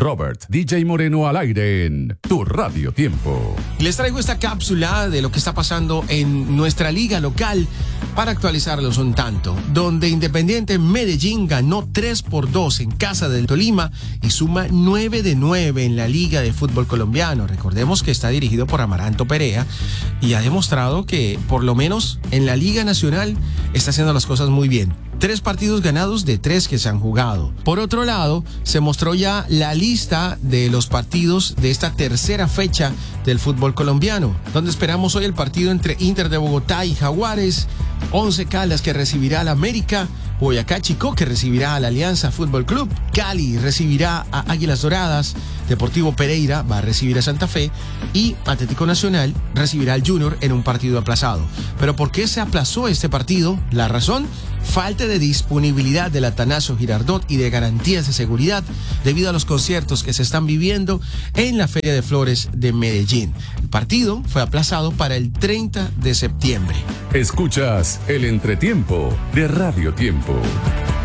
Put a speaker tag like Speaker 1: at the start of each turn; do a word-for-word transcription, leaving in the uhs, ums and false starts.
Speaker 1: Robert, D J Moreno al aire en Tu Radio Tiempo.
Speaker 2: Les traigo esta cápsula de lo que está pasando en nuestra liga local para actualizarlos un tanto, donde Independiente Medellín ganó tres por dos en casa del Tolima y suma nueve de nueve en la Liga de Fútbol Colombiano. Recordemos que está dirigido por Amaranto Perea y ha demostrado que por lo menos en la Liga Nacional está haciendo las cosas muy bien. Tres partidos ganados de tres que se han jugado. Por otro lado, se mostró ya la lista de los partidos de esta tercera fecha del fútbol colombiano, donde esperamos hoy el partido entre Inter de Bogotá y Jaguares, Once Caldas que recibirá al América, Boyacá Chicó que recibirá a la Alianza Fútbol Club, Cali recibirá a Águilas Doradas, Deportivo Pereira va a recibir a Santa Fe y Atlético Nacional recibirá al Junior en un partido aplazado. ¿Pero por qué se aplazó este partido? La razón, falta de disponibilidad del Atanasio Girardot y de garantías de seguridad debido a los conciertos que se están viviendo en la Feria de Flores de Medellín. El partido fue aplazado para el treinta de septiembre.
Speaker 1: Escuchas el entretiempo de Radio Tiempo.